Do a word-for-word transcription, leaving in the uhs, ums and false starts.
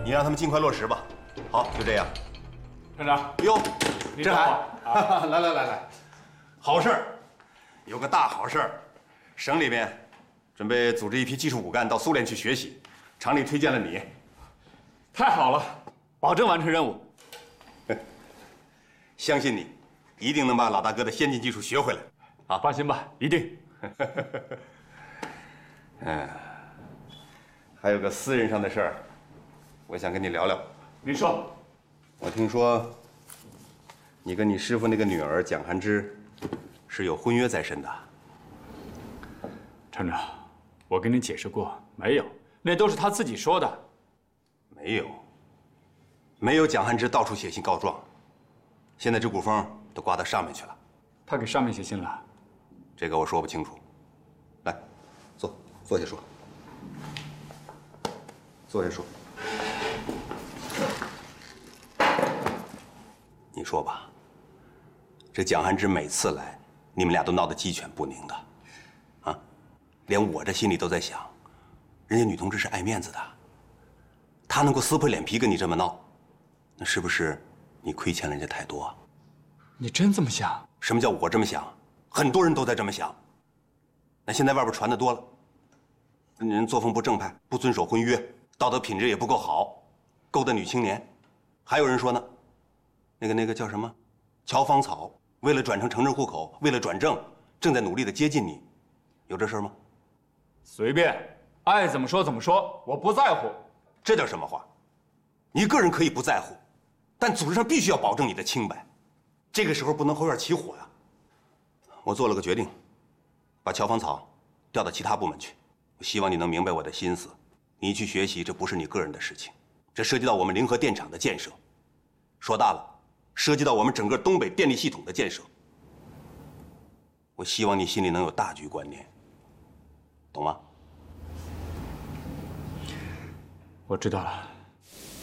你让他们尽快落实吧。好，就这样。 团长， 哟， 郑海， 啊，来来来来，好事儿，有个大好事儿，省里边准备组织一批技术骨干到苏联去学习，厂里推荐了你。 太好了，保证完成任务。 相信你，一定能把老大哥的先进技术学回来。 啊，放心吧，一定。 嗯，还有个私人上的事儿，我想跟你聊聊。 你说。 我听说，你跟你师傅那个女儿蒋寒芝，是有婚约在身的。 厂长，我跟你解释过，没有，那都是他自己说的。 没有，没有蒋寒芝到处写信告状，现在这股风都刮到上面去了。 他给上面写信了？ 这个我说不清楚。来，坐，坐下说。坐下说。你说吧，这蒋寒芝每次来，你们俩都闹得鸡犬不宁的，啊，连我这心里都在想，人家女同志是爱面子的，她能够撕破脸皮跟你这么闹，那是不是你亏欠了人家太多啊？ 你真这么想？ 什么叫我这么想？很多人都在这么想。那现在外边传的多了，人作风不正派，不遵守婚约，道德品质也不够好，勾搭女青年，还有人说呢。那个那个叫什么，乔芳草，为了转成城镇户口，为了转正，正在努力的接近你，有这事儿吗？ 随便，爱怎么说怎么说，我不在乎。 这叫什么话？你个人可以不在乎，但组织上必须要保证你的清白。这个时候不能后院起火呀。我做了个决定，把乔芳草调到其他部门去。我希望你能明白我的心思。你去学习，这不是你个人的事情，这涉及到我们临河电厂的建设。说大了。涉及到我们整个东北电力系统的建设，我希望你心里能有大局观念，懂吗？ 我知道了。